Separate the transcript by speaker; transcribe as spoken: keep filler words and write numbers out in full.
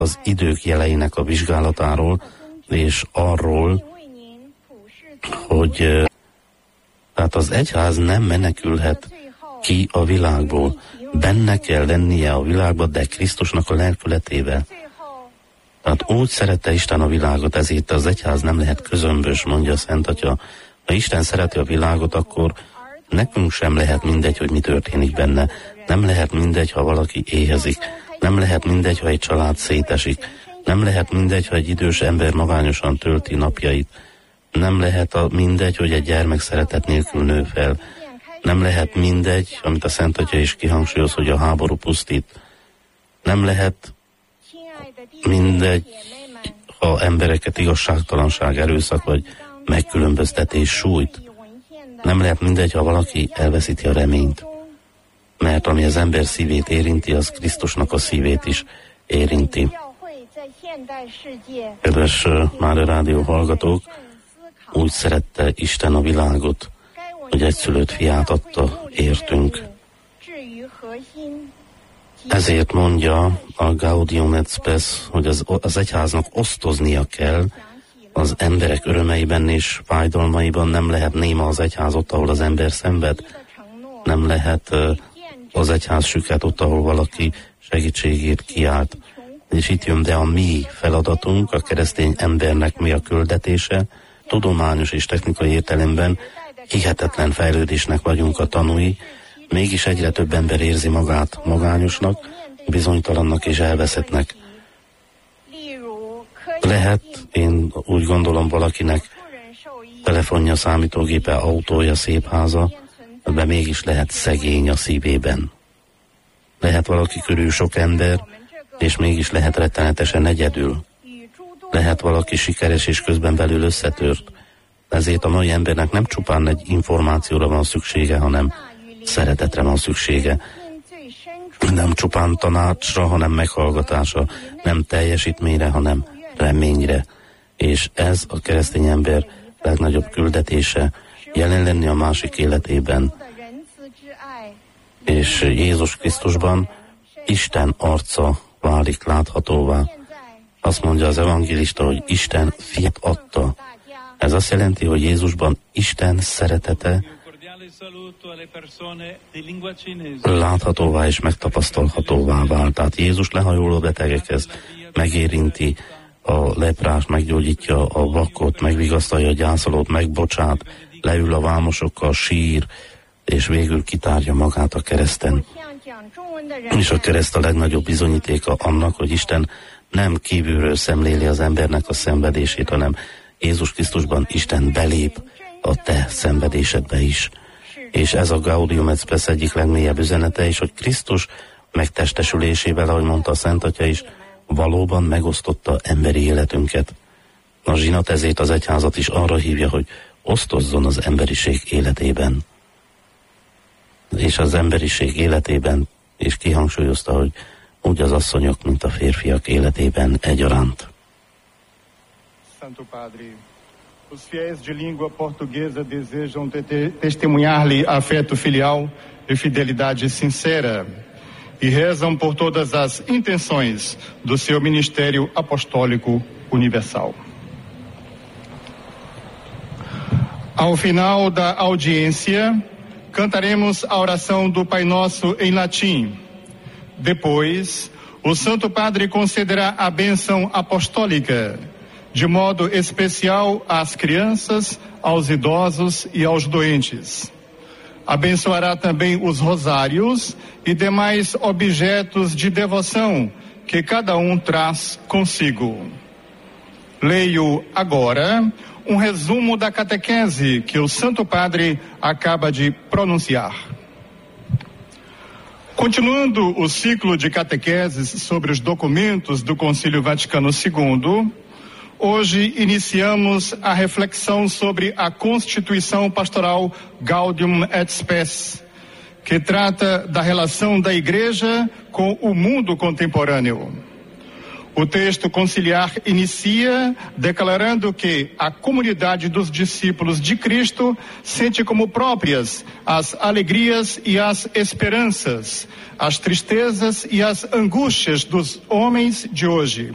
Speaker 1: az idők jeleinek a vizsgálatáról, és arról, hogy tehát az egyház nem menekülhet ki a világból. Benne kell lennie a világban, de Krisztusnak a lelkületével. Tehát úgy szerette Isten a világot, ezért az egyház nem lehet közömbös, mondja a Szent Atya. Ha Isten szereti a világot, akkor nekünk sem lehet mindegy, hogy mi történik benne. Nem lehet mindegy, ha valaki éhezik. Nem lehet mindegy, ha egy család szétesik. Nem lehet mindegy, ha egy idős ember magányosan tölti napjait. Nem lehet a mindegy, hogy egy gyermek szeretet nélkül nő fel. Nem lehet mindegy, amit a Szent Atya is kihangsúlyoz, hogy a háború pusztít. Nem lehet mindegy, ha embereket igazságtalanság, erőszak vagy megkülönböztetés sújt. Nem lehet mindegy, ha valaki elveszíti a reményt. Mert ami az ember szívét érinti, az Krisztusnak a szívét is érinti. Kedves Mária Rádió hallgatók, úgy szerette Isten a világot, hogy egyszülött fiát adta értünk. Ezért mondja a Gaudium et Spes, hogy az, az egyháznak osztoznia kell az emberek örömeiben és fájdalmaiban. Nem lehet néma az egyház ott, ahol az ember szenved. Nem lehet az egyház süket ott, ahol valaki segítségét kiált. És itt jön de a mi feladatunk, a keresztény embernek mi a küldetése. Tudományos és technikai értelemben hihetetlen fejlődésnek vagyunk a tanúi, mégis egyre több ember érzi magát magányosnak, bizonytalannak és elveszettnek. Lehet, én úgy gondolom, valakinek telefonja, számítógépe, autója, szép háza, de mégis lehet szegény a szívében. Lehet valaki körül sok ember, és mégis lehet rettenetesen egyedül. Lehet valaki sikeres és közben belül összetört. Ezért a mai embernek nem csupán egy információra van szüksége, hanem szeretetre van szüksége. Nem csupán tanácsra, hanem meghallgatásra. Nem teljesítményre, hanem reményre. És ez a keresztény ember legnagyobb küldetése, jelen lenni a másik életében. És Jézus Krisztusban Isten arca válik láthatóvá. Azt mondja az evangélista, hogy Isten fiát adta. Ez azt jelenti, hogy Jézusban Isten szeretete láthatóvá és megtapasztalhatóvá vált. Tehát Jézus lehajol a betegekhez, megérinti a leprás, meggyógyítja a vakot, megvigasztalja a gyászolót, megbocsát, leül a vámosokkal, sír, és végül kitárja magát a kereszten. És a kereszt a legnagyobb bizonyítéka annak, hogy Isten nem kívülről szemléli az embernek a szenvedését, hanem Jézus Krisztusban Isten belép a te szenvedésedbe is. És ez a Gaudium et Spes egyik legmélyebb üzenete is, hogy Krisztus megtestesülésével, ahogy mondta a Szent Atya is, valóban megosztotta emberi életünket. A zsinat ezért az egyházat is arra hívja, hogy osztozzon az emberiség életében. És az emberiség életében, és kihangsúlyozta, hogy úgy az asszonyok, mint a férfiak életében egyaránt.
Speaker 2: Santo Padre, os fiéis de língua portuguesa desejam te- testemunhar-lhe afeto filial e fidelidade sincera e rezam por todas as intenções do seu ministério apostólico universal. Ao final da audiência, cantaremos a oração do Pai Nosso em latim. Depois, o Santo Padre concederá a bênção apostólica, de modo especial às crianças, aos idosos e aos doentes. Abençoará também os rosários e demais objetos de devoção que cada um traz consigo. Leio agora um resumo da catequese que o Santo Padre acaba de pronunciar. Continuando o ciclo de catequeses sobre os documentos do Concílio Vaticano segundo, hoje iniciamos a reflexão sobre a Constituição Pastoral Gaudium et Spes, que trata da relação da Igreja com o mundo contemporâneo. O texto conciliar inicia declarando que a comunidade dos discípulos de Cristo sente como próprias as alegrias e as esperanças, as tristezas e as angústias dos homens de hoje.